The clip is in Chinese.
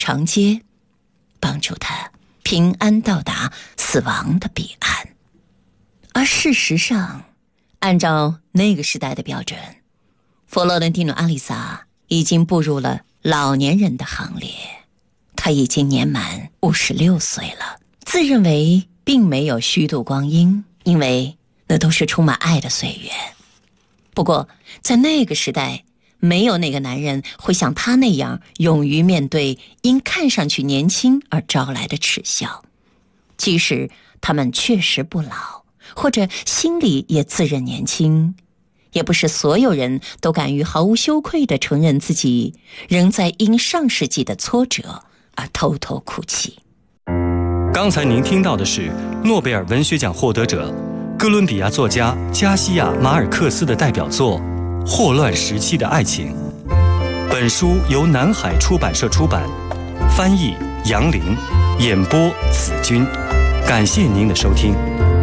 长街，帮助他平安到达死亡的彼岸。而事实上，按照那个时代的标准，佛罗伦蒂诺·阿里萨已经步入了老年人的行列。他已经年满56岁了，自认为并没有虚度光阴，因为那都是充满爱的岁月。不过在那个时代，没有哪个男人会像他那样勇于面对因看上去年轻而招来的耻笑，即使他们确实不老，或者心里也自认年轻，也不是所有人都敢于毫无羞愧地承认自己仍在因上世纪的挫折而偷偷哭泣。 刚才您听到的是诺贝尔文学奖获得者哥伦比亚作家加西亚·马尔克斯的代表作《霍乱时期的爱情》。本书由南海出版社出版，翻译杨林，演播子君。感谢您的收听。